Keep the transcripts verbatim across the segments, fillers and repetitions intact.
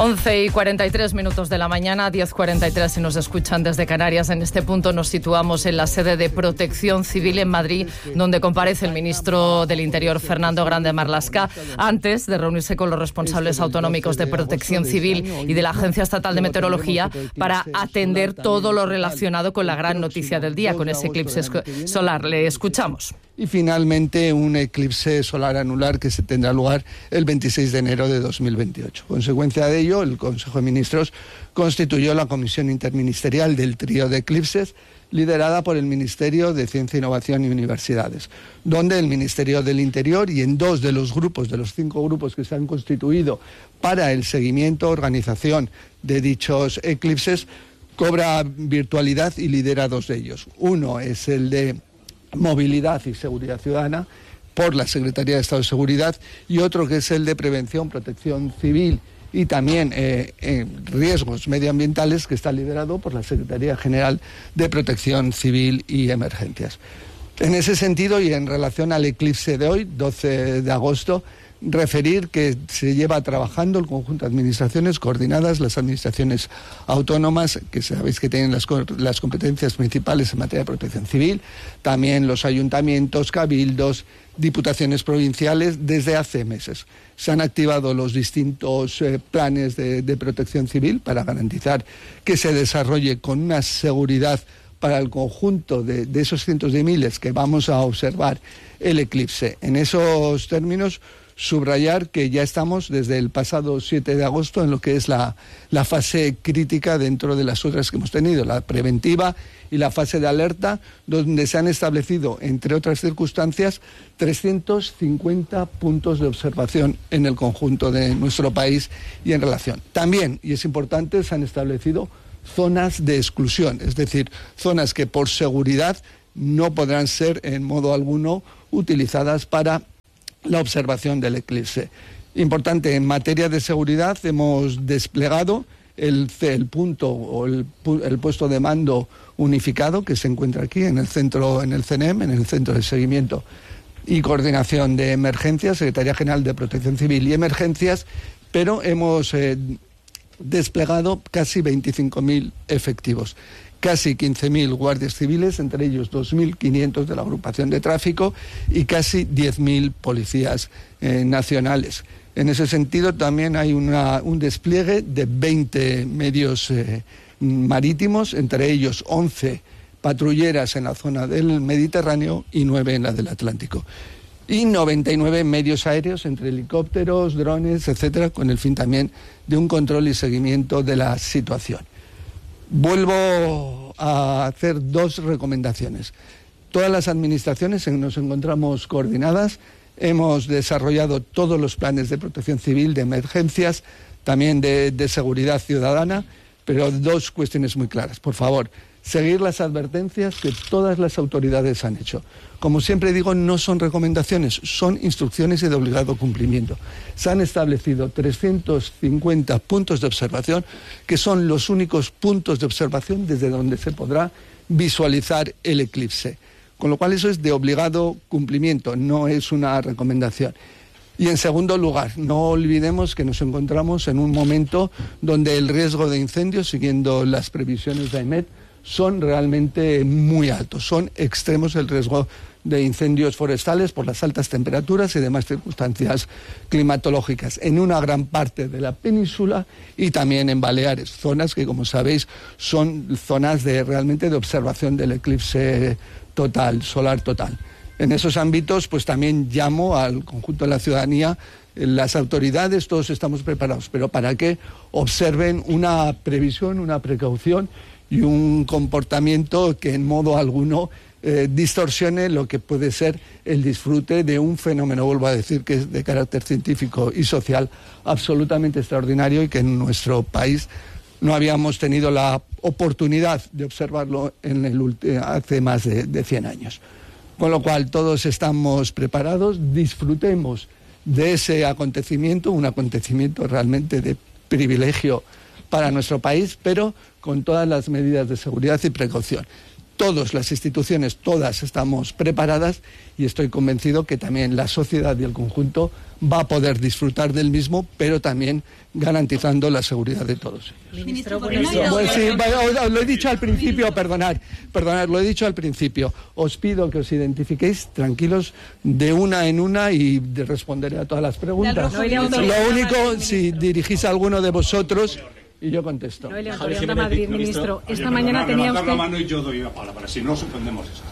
once y cuarenta y tres minutos de la mañana, diez cuarenta y tres si nos escuchan desde Canarias. En este punto nos situamos en la sede de Protección Civil en Madrid, donde comparece el ministro del Interior, Fernando Grande Marlaska, antes de reunirse con los responsables autonómicos de Protección Civil y de la Agencia Estatal de Meteorología para atender todo lo relacionado con la gran noticia del día, con ese eclipse solar. Le escuchamos. Y finalmente un eclipse solar anular que se tendrá lugar el veintiséis de enero de dos mil veintiocho. Consecuencia de ello, el Consejo de Ministros constituyó la Comisión Interministerial del Trío de Eclipses, liderada por el Ministerio de Ciencia, Innovación y Universidades, donde el Ministerio del Interior y en dos de los grupos, de los cinco grupos que se han constituido para el seguimiento, organización de dichos eclipses, cobra virtualidad y lidera dos de ellos. Uno es el de Movilidad y Seguridad Ciudadana por la Secretaría de Estado de Seguridad y otro que es el de Prevención, Protección Civil y también eh, eh, riesgos medioambientales, que está liderado por la Secretaría General de Protección Civil y Emergencias. En ese sentido y en relación al eclipse de hoy, doce de agosto, referir que se lleva trabajando el conjunto de administraciones coordinadas, las administraciones autónomas, que sabéis que tienen las, las competencias principales en materia de protección civil, también los ayuntamientos, cabildos, diputaciones provinciales, desde hace meses. Se han activado los distintos eh, planes de, de protección civil para garantizar que se desarrolle con una seguridad para el conjunto de, de esos cientos de miles que vamos a observar el eclipse. En esos términos, subrayar que ya estamos desde el pasado siete de agosto en lo que es la, la fase crítica dentro de las otras que hemos tenido, la preventiva y la fase de alerta, donde se han establecido, entre otras circunstancias, trescientos cincuenta puntos de observación en el conjunto de nuestro país y en relación. También, y es importante, se han establecido zonas de exclusión, es decir, zonas que por seguridad no podrán ser en modo alguno utilizadas para la observación del eclipse. Importante, en materia de seguridad hemos desplegado el, el punto o el, el puesto de mando unificado que se encuentra aquí en el centro, en el C N E M, en el Centro de Seguimiento y Coordinación de Emergencias, Secretaría General de Protección Civil y Emergencias, pero hemos eh, desplegado casi veinticinco mil efectivos. Casi quince mil guardias civiles, entre ellos dos mil quinientos de la agrupación de tráfico y casi diez mil policías eh, nacionales. En ese sentido también hay una, un despliegue de veinte medios eh, marítimos, entre ellos once patrulleras en la zona del Mediterráneo y nueve en la del Atlántico. Y noventa y nueve medios aéreos, entre helicópteros, drones, etcétera, con el fin también de un control y seguimiento de la situación. Vuelvo a hacer dos recomendaciones. Todas las administraciones nos encontramos coordinadas, hemos desarrollado todos los planes de protección civil, de emergencias, también de, de seguridad ciudadana, pero dos cuestiones muy claras. Por favor, seguir las advertencias que todas las autoridades han hecho. Como siempre digo, no son recomendaciones, son instrucciones y de obligado cumplimiento. Se han establecido trescientos cincuenta puntos de observación, que son los únicos puntos de observación desde donde se podrá visualizar el eclipse. Con lo cual eso es de obligado cumplimiento, no es una recomendación. Y en segundo lugar, no olvidemos que nos encontramos en un momento donde el riesgo de incendios, siguiendo las previsiones de AEMET, son realmente muy altos, son extremos el riesgo de incendios forestales por las altas temperaturas y demás circunstancias climatológicas en una gran parte de la península y también en Baleares, zonas que, como sabéis, son zonas de realmente de observación del eclipse total, solar total. En esos ámbitos, pues también llamo al conjunto de la ciudadanía, las autoridades, todos estamos preparados, pero para que observen una previsión, una precaución y un comportamiento que en modo alguno eh, distorsione lo que puede ser el disfrute de un fenómeno, vuelvo a decir, que es de carácter científico y social absolutamente extraordinario y que en nuestro país no habíamos tenido la oportunidad de observarlo en el, hace más de, de cien años. Con lo cual todos estamos preparados, disfrutemos de ese acontecimiento, un acontecimiento realmente de privilegio para nuestro país, pero con todas las medidas de seguridad y precaución. Todas las instituciones, todas estamos preparadas y estoy convencido que también la sociedad y el conjunto va a poder disfrutar del mismo, pero también garantizando la seguridad de todos ellos. Ministro, bueno, sí, bueno, lo he dicho al principio, perdonad, perdonad, lo he dicho al principio. Os pido que os identifiquéis tranquilos de una en una y responderé a todas las preguntas. No, lo único, si dirigís a alguno de vosotros... Y yo contesto. Noelia Antorión de Madrid, ministro. Esta mañana tenía usted... la mano y yo doy la palabra, si no suspendemos esto.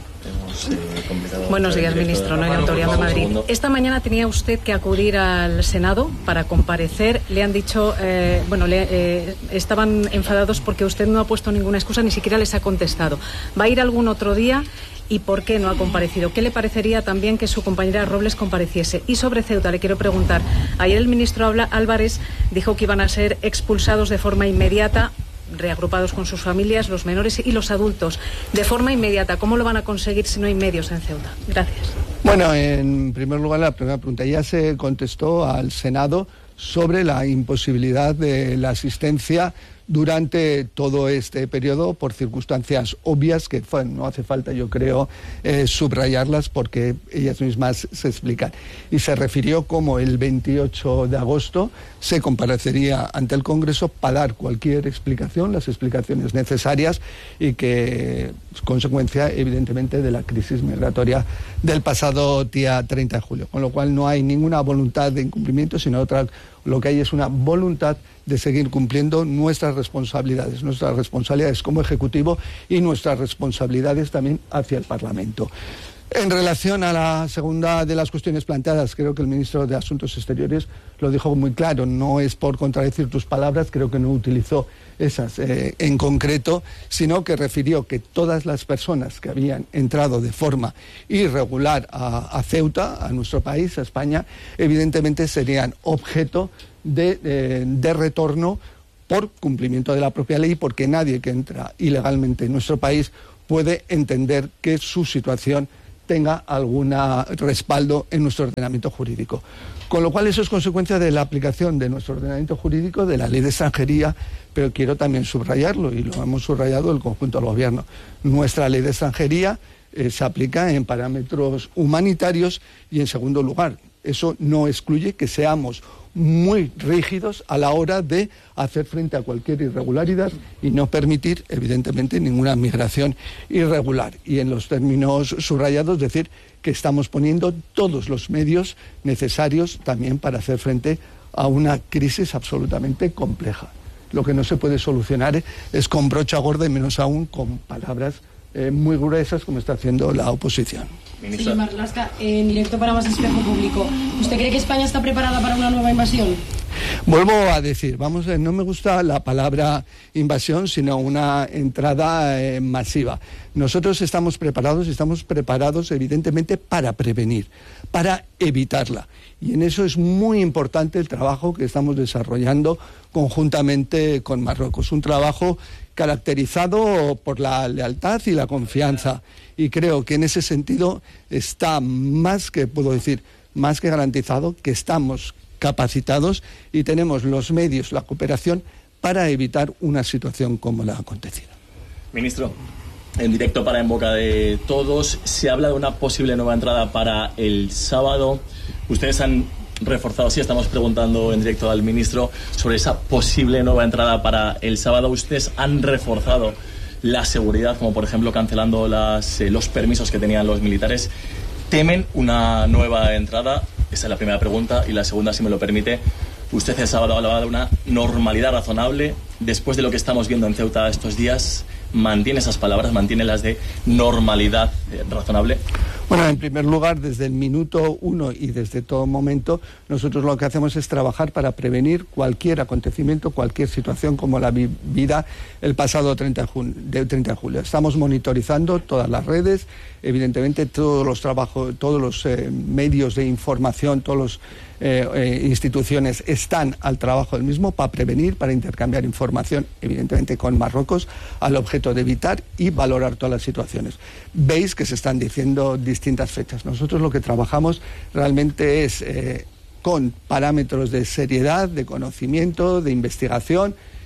Eh, Buenos días, ministro. Noelia Antorión de Madrid. Esta mañana tenía usted que acudir al Senado para comparecer. Le han dicho, eh, bueno, le, eh, estaban enfadados porque usted no ha puesto ninguna excusa, ni siquiera les ha contestado. ¿Va a ir algún otro día? ¿Y por qué no ha comparecido? ¿Qué le parecería también que su compañera Robles compareciese? Y sobre Ceuta le quiero preguntar. Ayer el ministro Álvarez dijo que iban a ser expulsados de forma inmediata, reagrupados con sus familias, los menores y los adultos. De forma inmediata, ¿cómo lo van a conseguir si no hay medios en Ceuta? Gracias. Bueno, en primer lugar, la primera pregunta. Ya se contestó al Senado sobre la imposibilidad de la asistencia durante todo este periodo por circunstancias obvias que bueno, no hace falta, yo creo, eh, subrayarlas porque ellas mismas se explican. Y se refirió como el veintiocho de agosto se comparecería ante el Congreso para dar cualquier explicación, las explicaciones necesarias y que es consecuencia, evidentemente, de la crisis migratoria del pasado día treinta de julio. Con lo cual no hay ninguna voluntad de incumplimiento, sino otra, lo que hay es una voluntad de seguir cumpliendo nuestras responsabilidades, nuestras responsabilidades como Ejecutivo y nuestras responsabilidades también hacia el Parlamento. En relación a la segunda de las cuestiones planteadas, creo que el ministro de Asuntos Exteriores lo dijo muy claro, no es por contradecir tus palabras, creo que no utilizó esas eh, en concreto, sino que refirió que todas las personas que habían entrado de forma irregular a, a Ceuta, a nuestro país, a España, evidentemente serían objeto de, de, de retorno por cumplimiento de la propia ley, porque nadie que entra ilegalmente en nuestro país puede entender que su situación tenga algún respaldo en nuestro ordenamiento jurídico. Con lo cual eso es consecuencia de la aplicación de nuestro ordenamiento jurídico, de la ley de extranjería, pero quiero también subrayarlo, y lo hemos subrayado el conjunto del Gobierno. Nuestra ley de extranjería eh, se aplica en parámetros humanitarios y, en segundo lugar, eso no excluye que seamos muy rígidos a la hora de hacer frente a cualquier irregularidad y no permitir, evidentemente, ninguna migración irregular. Y en los términos subrayados, decir que estamos poniendo todos los medios necesarios también para hacer frente a una crisis absolutamente compleja. Lo que no se puede solucionar es con brocha gorda y menos aún con palabras eh, muy gruesas como está haciendo la oposición. Señor Marlaska, en directo para Más Espejo Público, ¿usted cree que España está preparada para una nueva invasión? Vuelvo a decir, vamos, no me gusta la palabra invasión, sino una entrada eh, masiva. Nosotros estamos preparados, estamos preparados evidentemente para prevenir, para evitarla. Y en eso es muy importante el trabajo que estamos desarrollando conjuntamente con Marruecos. Un trabajo caracterizado por la lealtad y la confianza. Y creo que en ese sentido está más que, puedo decir, más que garantizado que estamos capacitados y tenemos los medios, la cooperación para evitar una situación como la acontecida. Ministro, en directo para En Boca de Todos, se habla de una posible nueva entrada para el sábado. Ustedes han reforzado, sí, estamos preguntando en directo al ministro sobre esa posible nueva entrada para el sábado. Ustedes han reforzado la seguridad, como por ejemplo cancelando las, eh, los permisos que tenían los militares. ¿Temen una nueva entrada? Esa es la primera pregunta. Y la segunda, si me lo permite, usted el sábado hablaba de una normalidad razonable. Después de lo que estamos viendo en Ceuta estos días, ¿mantiene esas palabras? ¿Mantiene las de normalidad eh, razonable? Bueno, en primer lugar, desde el minuto uno y desde todo momento, nosotros lo que hacemos es trabajar para prevenir cualquier acontecimiento, cualquier situación como la vivida el pasado treinta de julio. Estamos monitorizando todas las redes, evidentemente todos los trabajos, todos los eh, medios de información, todas las eh, eh, instituciones están al trabajo del mismo para prevenir, para intercambiar información, evidentemente con Marruecos, al objeto de evitar y valorar todas las situaciones. Veis que se están diciendo distintas fechas. Nosotros lo que trabajamos realmente es eh, con parámetros de seriedad, de conocimiento, de investigación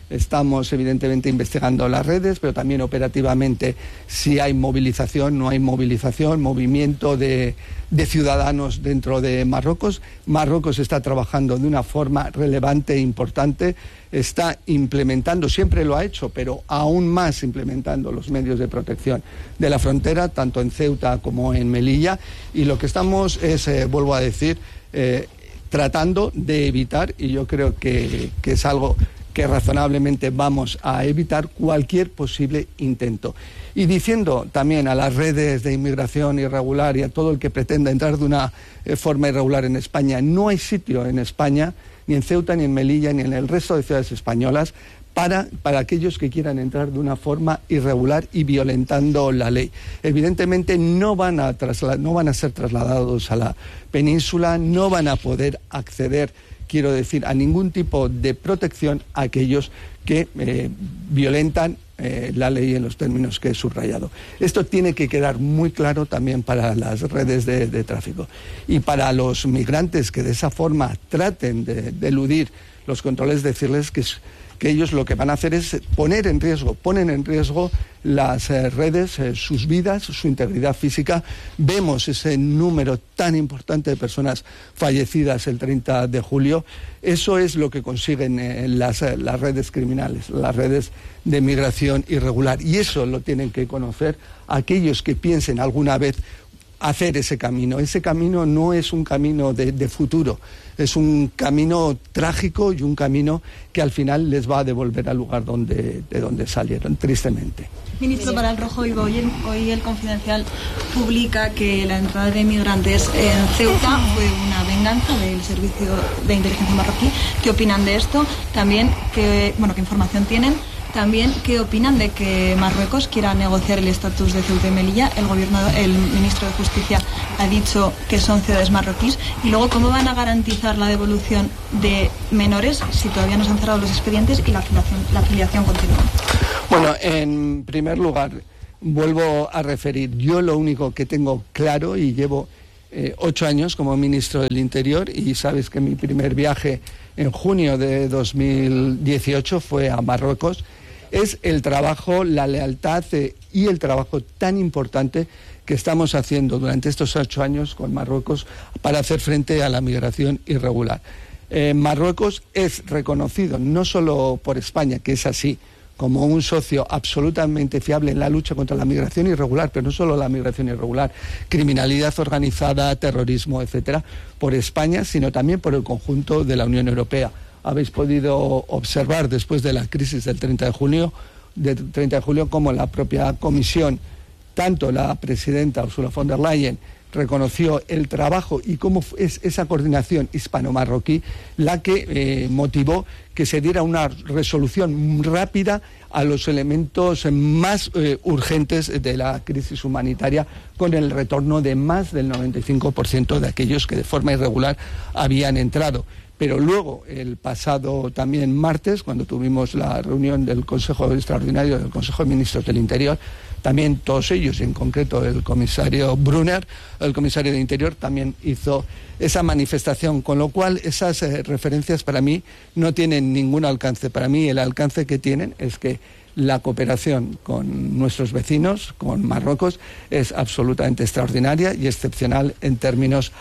Estamos evidentemente investigando las redes, pero también operativamente si hay movilización, no hay movilización, movimiento de, de ciudadanos dentro de Marruecos. Marruecos está trabajando de una forma relevante e importante, está implementando, siempre lo ha hecho, pero aún más implementando los medios de protección de la frontera, tanto en Ceuta como en Melilla, y lo que estamos es, eh, vuelvo a decir, eh, tratando de evitar, y yo creo que, que es algo que razonablemente vamos a evitar, cualquier posible intento. Y diciendo también a las redes de inmigración irregular y a todo el que pretenda entrar de una eh, forma irregular en España, no hay sitio en España, ni en Ceuta, ni en Melilla, ni en el resto de ciudades españolas, para, para aquellos que quieran entrar de una forma irregular y violentando la ley. Evidentemente no van a, trasla- no van a ser trasladados a la península, no van a poder acceder, quiero decir, a ningún tipo de protección a aquellos que eh, violentan eh, la ley en los términos que he subrayado. Esto tiene que quedar muy claro también para las redes de, de tráfico. Y para los migrantes que de esa forma traten de, de eludir los controles, decirles que, que ellos lo que van a hacer es poner en riesgo, ponen en riesgo las eh, redes, eh, sus vidas, su integridad física. Vemos ese número tan importante de personas fallecidas el treinta de julio. Eso es lo que consiguen eh, las, eh, las redes criminales, las redes de migración irregular. Y eso lo tienen que conocer aquellos que piensen alguna vez hacer ese camino. Ese camino no es un camino de, de futuro, es un camino trágico y un camino que al final les va a devolver al lugar donde, de donde salieron, tristemente. Ministro, para El Rojo Vivo, hoy el, hoy el Confidencial publica que la entrada de migrantes en Ceuta fue una venganza del Servicio de Inteligencia marroquí. ¿Qué opinan de esto? También, ¿qué, bueno, qué información tienen? También, ¿qué opinan de que Marruecos quiera negociar el estatus de Ceuta y Melilla? El gobierno, el ministro de Justicia ha dicho que son ciudades marroquíes. Y luego, ¿cómo van a garantizar la devolución de menores si todavía no se han cerrado los expedientes y la afiliación, la afiliación continúa? Bueno, en primer lugar, vuelvo a referir, yo lo único que tengo claro, y llevo eh, ocho años como ministro del Interior, y sabes que mi primer viaje en junio de dos mil dieciocho fue a Marruecos, es el trabajo, la lealtad eh, y el trabajo tan importante que estamos haciendo durante estos ocho años con Marruecos para hacer frente a la migración irregular. Eh, Marruecos es reconocido no solo por España, que es así, como un socio absolutamente fiable en la lucha contra la migración irregular, pero no solo la migración irregular, criminalidad organizada, terrorismo, etcétera, por España, sino también por el conjunto de la Unión Europea. Habéis podido observar después de la crisis del treinta de julio, del treinta de julio, como la propia Comisión, tanto la presidenta Ursula von der Leyen, reconoció el trabajo y cómo es esa coordinación hispano-marroquí la que eh, motivó que se diera una resolución rápida a los elementos más eh, urgentes de la crisis humanitaria, con el retorno de más del noventa y cinco por ciento de aquellos que de forma irregular habían entrado. Pero luego, el pasado también martes, cuando tuvimos la reunión del Consejo Extraordinario del Consejo de Ministros del Interior, también todos ellos, y en concreto el comisario Brunner, el comisario de Interior, también hizo esa manifestación, con lo cual esas eh, referencias para mí no tienen ningún alcance. Para mí el alcance que tienen es que la cooperación con nuestros vecinos, con Marruecos, es absolutamente extraordinaria y excepcional en términos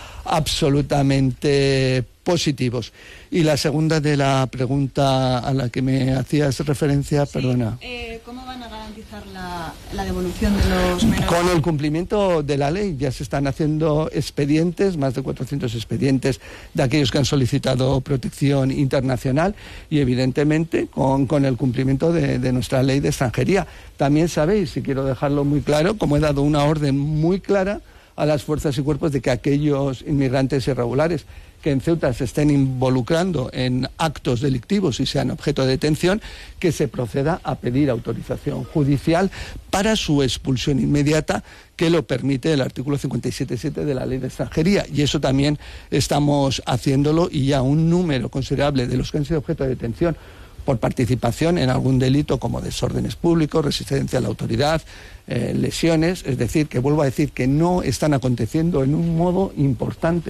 absolutamente positivos. Y la segunda de la pregunta a la que me hacías referencia, sí, perdona. Eh, ¿Cómo van a garantizar la, la devolución de los menores? Con el cumplimiento de la ley. Ya se están haciendo expedientes, más de cuatrocientos expedientes de aquellos que han solicitado protección internacional, y evidentemente con, con el cumplimiento de, de nuestra ley de extranjería. También sabéis, y quiero dejarlo muy claro, como he dado una orden muy clara a las fuerzas y cuerpos de que aquellos inmigrantes irregulares que en Ceuta se estén involucrando en actos delictivos y sean objeto de detención, que se proceda a pedir autorización judicial para su expulsión inmediata, que lo permite el artículo cincuenta y siete punto siete de la Ley de Extranjería. Y eso también estamos haciéndolo, y ya un número considerable de los que han sido objeto de detención por participación en algún delito como desórdenes públicos, resistencia a la autoridad, eh, lesiones, es decir, que vuelvo a decir que no están aconteciendo en un modo importante,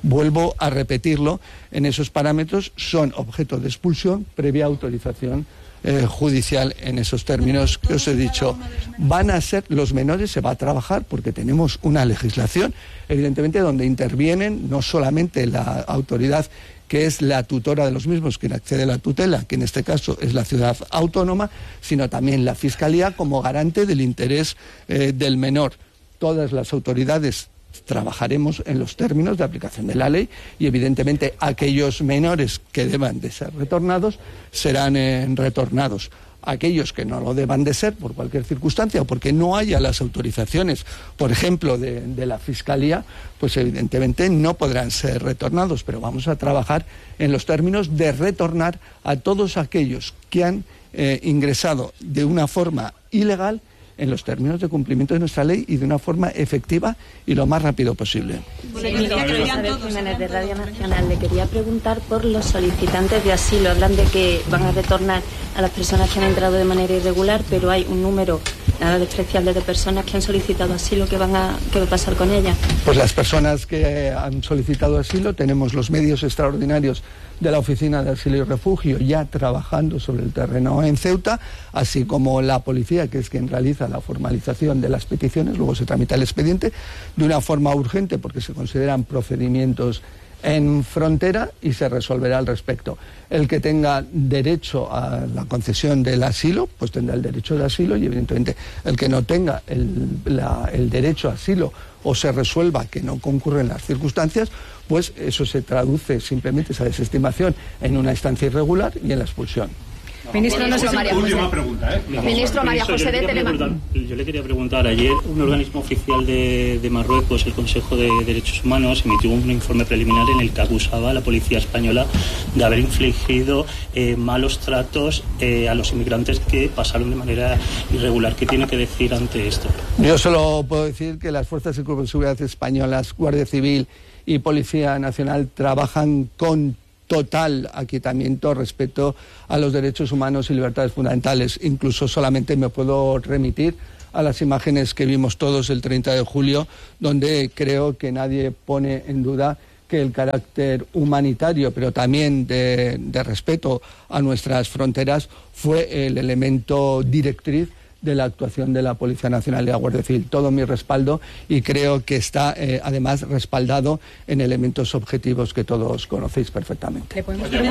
vuelvo a repetirlo, en esos parámetros son objeto de expulsión previa autorización eh, judicial en esos términos que os he dicho. Van a ser los menores, se va a trabajar porque tenemos una legislación, evidentemente, donde intervienen no solamente la autoridad que es la tutora de los mismos, quien accede a la tutela, que en este caso es la ciudad autónoma, sino también la Fiscalía como garante del interés eh, del menor. Todas las autoridades trabajaremos en los términos de aplicación de la ley y, evidentemente, aquellos menores que deban de ser retornados serán eh, retornados. Aquellos que no lo deban de ser por cualquier circunstancia o porque no haya las autorizaciones, por ejemplo, de, de la Fiscalía, pues evidentemente no podrán ser retornados, pero vamos a trabajar en los términos de retornar a todos aquellos que han eh, ingresado de una forma ilegal en los términos de cumplimiento de nuestra ley y de una forma efectiva y lo más rápido posible. Sí, Isabel Jiménez de Radio Nacional. Le quería preguntar por los solicitantes de asilo. Hablan de que van a retornar a las personas que han entrado de manera irregular, pero hay un número nada despreciable de personas que han solicitado asilo. ¿Qué, van a, qué va a pasar con ellas? Pues las personas que han solicitado asilo, tenemos los medios extraordinarios de la Oficina de Asilo y Refugio ya trabajando sobre el terreno en Ceuta, así como la policía, que es quien realiza la formalización de las peticiones, luego se tramita el expediente de una forma urgente porque se consideran procedimientos en frontera y se resolverá al respecto. El que tenga derecho a la concesión del asilo, pues tendrá el derecho de asilo y, evidentemente, el que no tenga el, la, el derecho a asilo o se resuelva que no concurren las circunstancias, pues eso se traduce simplemente, esa desestimación, en una instancia irregular y en la expulsión. Ministro, no sé si... María Última pregunta, ¿eh? Ministro María José de Telemadrid. Yo le quería preguntar, ayer un organismo oficial de, de Marruecos, el Consejo de Derechos Humanos, emitió un informe preliminar en el que acusaba a la policía española de haber infligido eh, malos tratos eh, a los inmigrantes que pasaron de manera irregular. ¿Qué tiene que decir ante esto? Yo solo puedo decir que las fuerzas y cuerpos de seguridad españolas, Guardia Civil y Policía Nacional trabajan con total aquietamiento respecto a los derechos humanos y libertades fundamentales. Incluso solamente me puedo remitir a las imágenes que vimos todos el treinta de julio, donde creo que nadie pone en duda que el carácter humanitario, pero también de, de respeto a nuestras fronteras, fue el elemento directriz de la actuación de la Policía Nacional y la Guardia Civil. Todo mi respaldo y creo que está eh, además respaldado en elementos objetivos que todos conocéis perfectamente.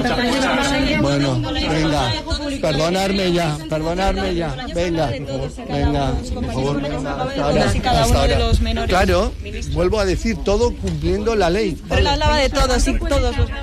Bueno, venga, perdonadme ya, perdonadme ya, venga, venga, por favor, hasta ahora, hasta ahora. Claro, vuelvo a decir, todo cumpliendo la ley. Pero él hablaba de todos y todos los...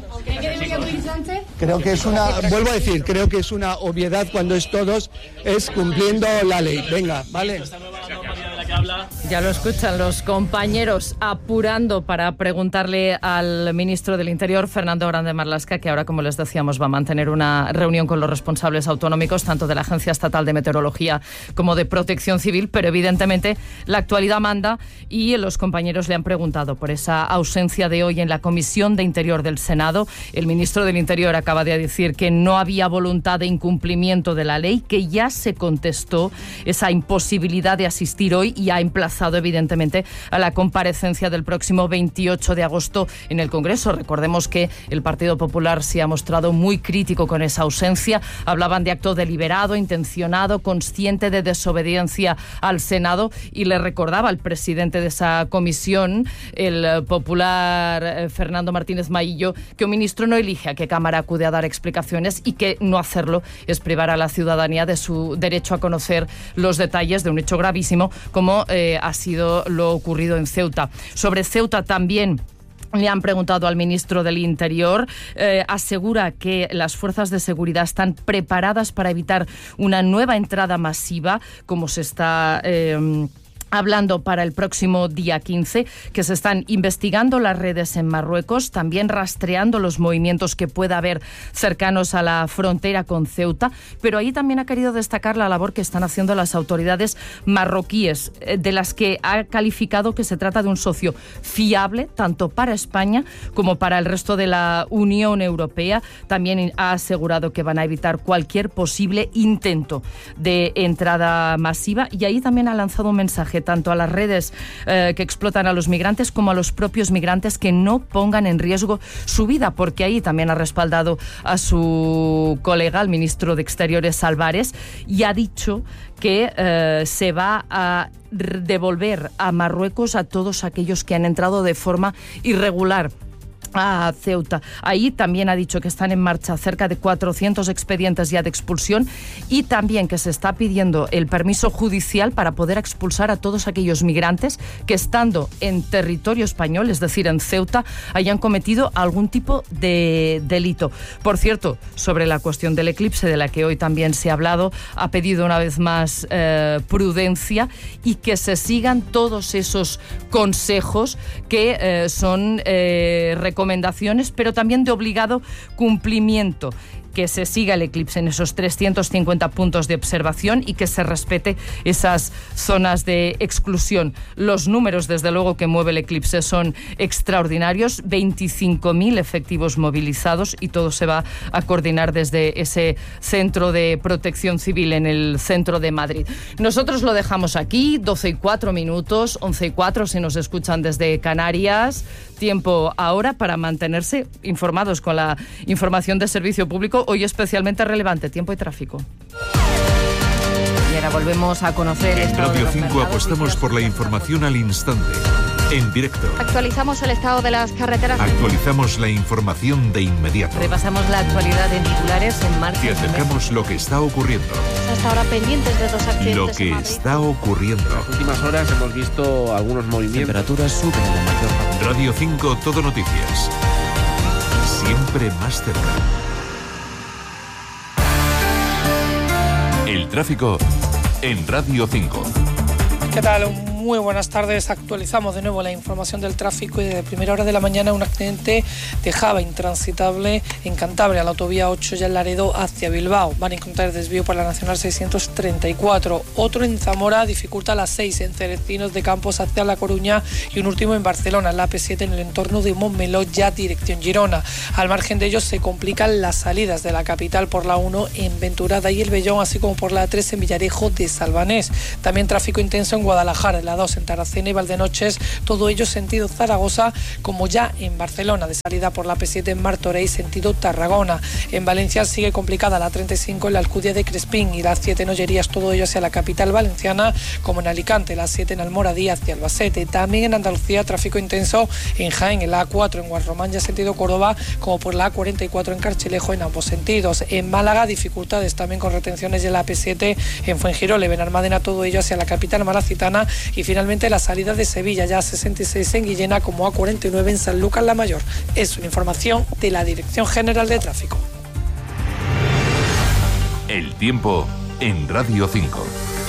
Creo que es una, vuelvo a decir, creo que es una obviedad cuando es todos, es cumpliendo la ley. Venga, vale. Ya lo escuchan los compañeros apurando para preguntarle al ministro del Interior, Fernando Grande Marlaska, que ahora, como les decíamos, va a mantener una reunión con los responsables autonómicos, tanto de la Agencia Estatal de Meteorología como de Protección Civil, pero evidentemente la actualidad manda y los compañeros le han preguntado por esa ausencia de hoy en la Comisión de Interior del Senado. El ministro del Interior acaba de decir que no había voluntad de incumplimiento de la ley, que ya se contestó esa imposibilidad de asistir hoy y ha emplazado evidentemente a la comparecencia del próximo veintiocho de agosto en el Congreso. Recordemos que el Partido Popular se ha mostrado muy crítico con esa ausencia. Hablaban de acto deliberado, intencionado, consciente de desobediencia al Senado, y le recordaba al presidente de esa comisión, el popular Fernando Martínez Maillo, que un ministro no elige a qué Cámara acude a dar explicaciones y que no hacerlo es privar a la ciudadanía de su derecho a conocer los detalles de un hecho gravísimo como eh, ha sido lo ocurrido en Ceuta. Sobre Ceuta también le han preguntado al ministro del Interior. Eh, asegura que las fuerzas de seguridad están preparadas para evitar una nueva entrada masiva, como se está Eh, hablando para el próximo día quince, que se están investigando las redes en Marruecos, también rastreando los movimientos que pueda haber cercanos a la frontera con Ceuta, pero ahí también ha querido destacar la labor que están haciendo las autoridades marroquíes, de las que ha calificado que se trata de un socio fiable, tanto para España como para el resto de la Unión Europea. También ha asegurado que van a evitar cualquier posible intento de entrada masiva, y ahí también ha lanzado un mensaje tanto a las redes eh, que explotan a los migrantes como a los propios migrantes que no pongan en riesgo su vida, porque ahí también ha respaldado a su colega, el ministro de Exteriores Álvarez, y ha dicho que eh, se va a devolver a Marruecos a todos aquellos que han entrado de forma irregular a Ceuta. Ahí también ha dicho que están en marcha cerca de cuatrocientos expedientes ya de expulsión y también que se está pidiendo el permiso judicial para poder expulsar a todos aquellos migrantes que, estando en territorio español, es decir, en Ceuta, hayan cometido algún tipo de delito. Por cierto, sobre la cuestión del eclipse, de la que hoy también se ha hablado, ha pedido una vez más eh, prudencia y que se sigan todos esos consejos que eh, son eh, recomendables recomendaciones, pero también de obligado cumplimiento. Que se siga el eclipse en esos trescientos cincuenta puntos de observación y que se respete esas zonas de exclusión. Los números, desde luego, que mueve el eclipse son extraordinarios, veinticinco mil efectivos movilizados, y todo se va a coordinar desde ese centro de protección civil en el centro de Madrid. Nosotros lo dejamos aquí, doce y cuatro minutos, once y cuatro si nos escuchan desde Canarias. Tiempo ahora para mantenerse informados con la información de servicio público, hoy especialmente relevante, tiempo y tráfico. Y ahora volvemos a conocer... En Radio cinco apostamos por la información al instante, en directo. Actualizamos el estado de las carreteras. Actualizamos la información de inmediato. Repasamos la actualidad en titulares en marcha. Y acercamos lo que está ocurriendo. Hasta ahora pendientes de dos accidentes. Lo que está ocurriendo. En las últimas horas hemos visto algunos movimientos. Temperaturas suben en la mayor parte. Radio cinco, Todo Noticias. Siempre más cerca. El tráfico en Radio cinco. ¿Qué tal? Muy buenas tardes. Actualizamos de nuevo la información del tráfico y desde primera hora de la mañana un accidente dejaba intransitable en Cantabria, la autovía ocho ya en Laredo hacia Bilbao. Van a encontrar desvío por la Nacional seiscientos treinta y cuatro. Otro en Zamora dificulta las seis en Cerecinos de Campos hacia La Coruña y un último en Barcelona, la A P siete en el entorno de Montmeló ya dirección Girona. Al margen de ellos se complican las salidas de la capital por la uno en Venturada y El Vellón, así como por la tres en Villarejo de Salvanés. También tráfico intenso en Guadalajara, en la dos en Tarracena y Valdenoches, todo ello sentido Zaragoza, como ya en Barcelona, de salida por la A P siete en Martorell sentido Tarragona. En Valencia sigue complicada la treinta y cinco en la Alcudia de Crespín y la siete en Ollerías, todo ello hacia la capital valenciana, como en Alicante, la siete en Almoradí hacia Albacete. También en Andalucía tráfico intenso en Jaén, en la A cuatro en Guarromán ya sentido Córdoba, como por la A cuarenta y cuatro en Carchilejo en ambos sentidos. En Málaga dificultades también con retenciones de la A P siete en Fuengirola, Benalmádena, todo ello hacia la capital malacitana. Y finalmente la salida de Sevilla ya a sesenta y seis en Guillena, como A cuarenta y nueve en Sanlúcar la Mayor. Es una información de la Dirección General de Tráfico. El tiempo en Radio cinco.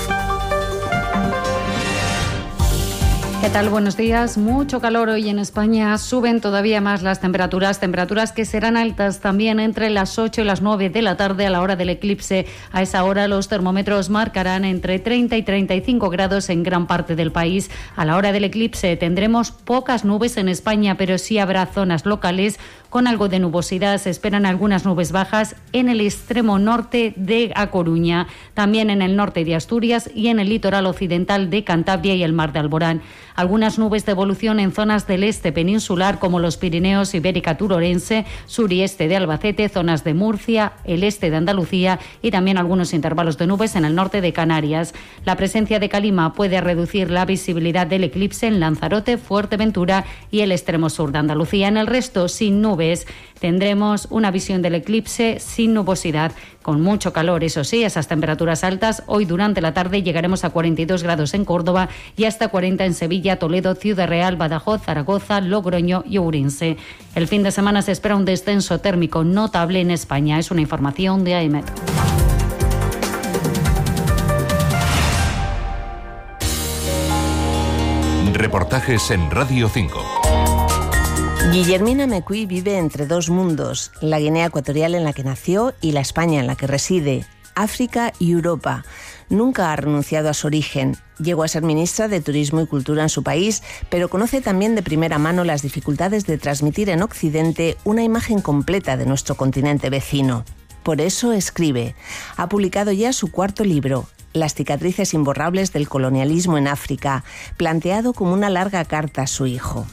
¿Qué tal? Buenos días. Mucho calor hoy en España. Suben todavía más las temperaturas, temperaturas que serán altas también entre las ocho y las nueve de la tarde a la hora del eclipse. A esa hora los termómetros marcarán entre treinta y treinta y cinco grados en gran parte del país. A la hora del eclipse tendremos pocas nubes en España, pero sí habrá zonas locales con algo de nubosidad. Se esperan algunas nubes bajas en el extremo norte de A Coruña, también en el norte de Asturias y en el litoral occidental de Cantabria y el Mar de Alborán. Algunas nubes de evolución en zonas del este peninsular como los Pirineos, Ibérica Turorense, sur y este de Albacete, zonas de Murcia, el este de Andalucía y también algunos intervalos de nubes en el norte de Canarias. La presencia de calima puede reducir la visibilidad del eclipse en Lanzarote, Fuerteventura y el extremo sur de Andalucía. En el resto, sin nubes, tendremos una visión del eclipse sin nubosidad, con mucho calor, eso sí, esas temperaturas altas. Hoy durante la tarde llegaremos a cuarenta y dos grados en Córdoba y hasta cuarenta en Sevilla, Toledo, Ciudad Real, Badajoz, Zaragoza, Logroño y Ourense. El fin de semana se espera un descenso térmico notable en España. Es una información de AEMET. Reportajes en Radio cinco. Guillermina Mecuy vive entre dos mundos, la Guinea Ecuatorial en la que nació y la España en la que reside, África y Europa. Nunca ha renunciado a su origen. Llegó a ser ministra de Turismo y Cultura en su país, pero conoce también de primera mano las dificultades de transmitir en Occidente una imagen completa de nuestro continente vecino. Por eso escribe. Ha publicado ya su cuarto libro, Las cicatrices imborrables del colonialismo en África, planteado como una larga carta a su hijo.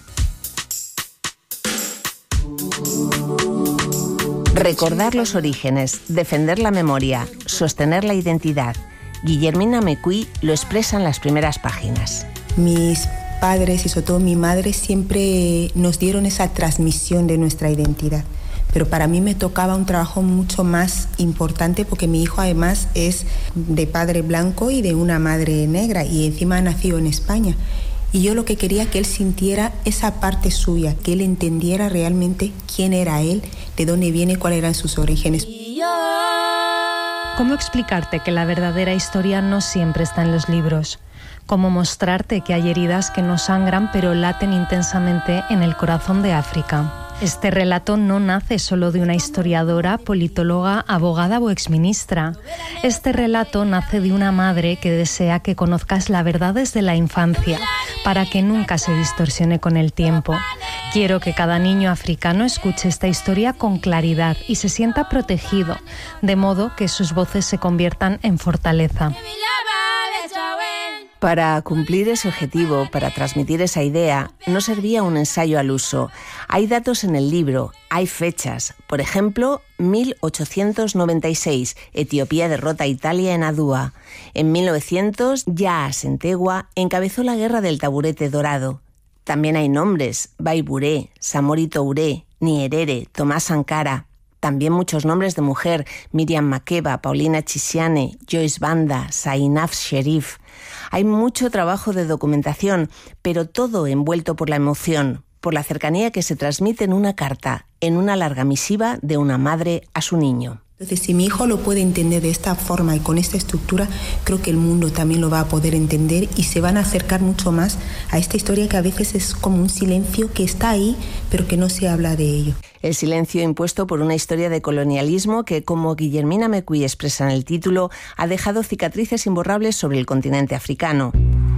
Recordar los orígenes, defender la memoria, sostener la identidad. Guillermina Mecuy lo expresa en las primeras páginas. Mis padres y sobre todo mi madre siempre nos dieron esa transmisión de nuestra identidad. Pero para mí me tocaba un trabajo mucho más importante porque mi hijo además es de padre blanco y de una madre negra y encima ha nacido en España. Y yo lo que quería que él sintiera esa parte suya, que él entendiera realmente quién era él, de dónde viene, cuáles eran sus orígenes. ¿Cómo explicarte que la verdadera historia no siempre está en los libros? ¿Cómo mostrarte que hay heridas que no sangran pero laten intensamente en el corazón de África? Este relato no nace solo de una historiadora, politóloga, abogada o exministra. Este relato nace de una madre que desea que conozcas la verdad desde la infancia, para que nunca se distorsione con el tiempo. Quiero que cada niño africano escuche esta historia con claridad y se sienta protegido, de modo que sus voces se conviertan en fortaleza. Para cumplir ese objetivo, para transmitir esa idea, no servía un ensayo al uso. Hay datos en el libro, hay fechas. Por ejemplo, mil ochocientos noventa y seis, Etiopía derrota a Italia en Adua. En mil novecientos, Yaa Sentegua encabezó la guerra del taburete dorado. También hay nombres, Baiburé, Samori Touré, Nyerere, Tomás Sankara. También muchos nombres de mujer, Miriam Makeba, Paulina Chisiane, Joyce Banda, Zainab Sherif. Hay mucho trabajo de documentación, pero todo envuelto por la emoción, por la cercanía que se transmite en una carta, en una larga misiva de una madre a su niño. Entonces, si mi hijo lo puede entender de esta forma y con esta estructura, creo que el mundo también lo va a poder entender y se van a acercar mucho más a esta historia que a veces es como un silencio que está ahí, pero que no se habla de ello. El silencio impuesto por una historia de colonialismo que, como Guillermina Mecuy expresa en el título, ha dejado cicatrices imborrables sobre el continente africano.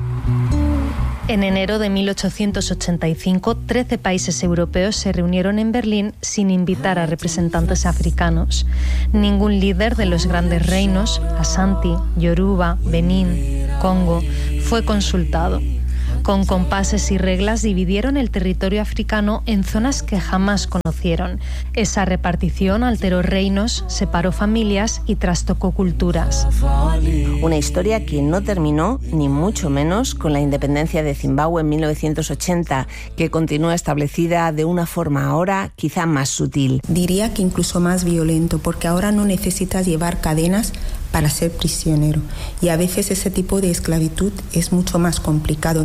En enero de mil ochocientos ochenta y cinco, trece países europeos se reunieron en Berlín sin invitar a representantes africanos. Ningún líder de los grandes reinos, Ashanti, Yoruba, Benín, Congo, fue consultado. Con compases y reglas dividieron el territorio africano en zonas que jamás conocieron. Esa repartición alteró reinos, separó familias y trastocó culturas. Una historia que no terminó, ni mucho menos, con la independencia de Zimbabue en mil novecientos ochenta, que continúa establecida de una forma ahora quizá más sutil. Diría que incluso más violento, porque ahora no necesitas llevar cadenas para ser prisionero. Y a veces ese tipo de esclavitud es mucho más complicado.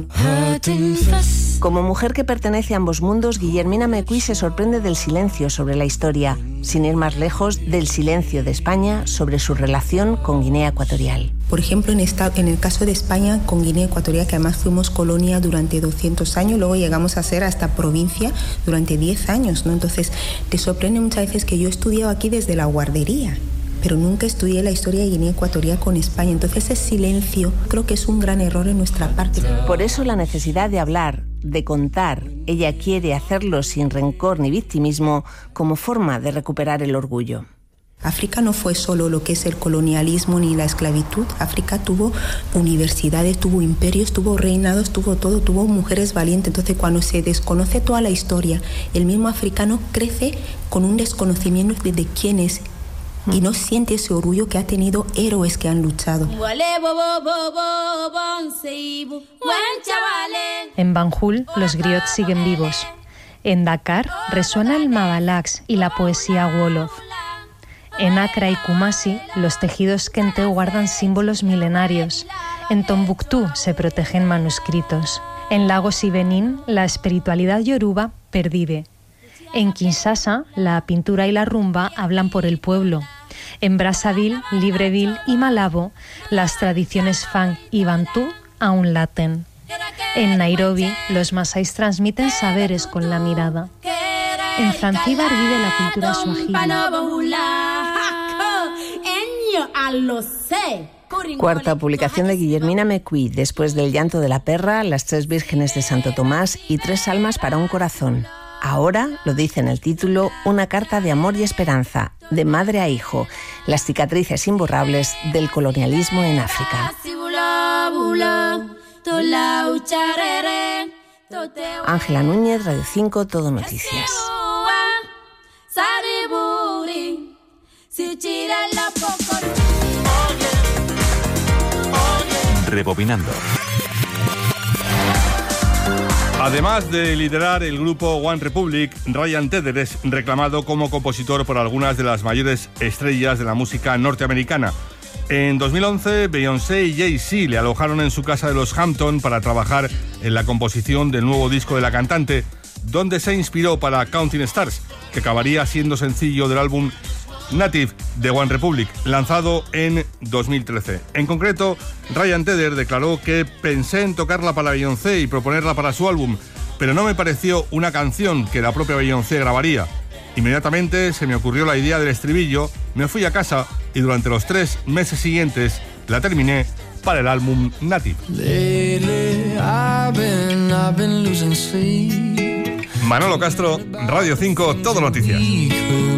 Como mujer que pertenece a ambos mundos, Guillermina Mecuy se sorprende del silencio sobre la historia, sin ir más lejos del silencio de España sobre su relación con Guinea Ecuatorial. Por ejemplo, en, esta, en el caso de España con Guinea Ecuatorial, que además fuimos colonia durante doscientos años, luego llegamos a ser hasta provincia durante diez años, ¿no? Entonces, te sorprende muchas veces que yo he estudiado aquí desde la guardería, pero nunca estudié la historia de Guinea Ecuatorial con España. Entonces ese silencio creo que es un gran error en nuestra parte. Por eso la necesidad de hablar, de contar. Ella quiere hacerlo sin rencor ni victimismo como forma de recuperar el orgullo. África no fue solo lo que es el colonialismo ni la esclavitud. África tuvo universidades, tuvo imperios, tuvo reinados, tuvo todo, tuvo mujeres valientes. Entonces, cuando se desconoce toda la historia, el mismo africano crece con un desconocimiento de, de quién es y no siente ese orgullo que ha tenido héroes que han luchado. En Banjul, los griots siguen vivos. En Dakar resuena el mabalax y la poesía wolof. En Accra y Kumasi, los tejidos kente guardan símbolos milenarios. En Tombuctú se protegen manuscritos. En Lagos y Benín, la espiritualidad yoruba pervive. En Kinshasa, la pintura y la rumba hablan por el pueblo. En Brazzaville, Libreville y Malabo, las tradiciones fang y bantú aún laten. En Nairobi, los masáis transmiten saberes con la mirada. En Zanzíbar vive la cultura swahili. Cuarta publicación de Guillermina Mecuy, después del llanto de la perra, Las tres vírgenes de Santo Tomás y Tres almas para un corazón. Ahora, lo dice en el título, una carta de amor y esperanza, de madre a hijo, las cicatrices imborrables del colonialismo en África. Ángela Núñez, Radio cinco, Todo Noticias. Rebobinando. Además de liderar el grupo One Republic, Ryan Tedder es reclamado como compositor por algunas de las mayores estrellas de la música norteamericana. En dos mil once, Beyoncé y Jay-Z le alojaron en su casa de los Hampton para trabajar en la composición del nuevo disco de la cantante, donde se inspiró para Counting Stars, que acabaría siendo sencillo del álbum Native de One Republic, lanzado en dos mil trece. En concreto, Ryan Tedder declaró que pensé en tocarla para Beyoncé y proponerla para su álbum, pero no me pareció una canción que la propia Beyoncé grabaría. Inmediatamente se me ocurrió la idea del estribillo, me fui a casa y durante los tres meses siguientes la terminé para el álbum Native. Manolo Castro, Radio cinco, Todo Noticias.